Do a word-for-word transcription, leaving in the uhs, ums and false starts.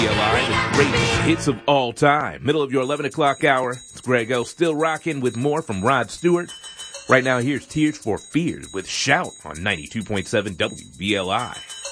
V L I, the greatest hits of all time. Middle of your eleven o'clock hour. It's Greg O. Still rocking with more from Rod Stewart. Right now, here's Tears for Fears with Shout on ninety-two point seven W V L I.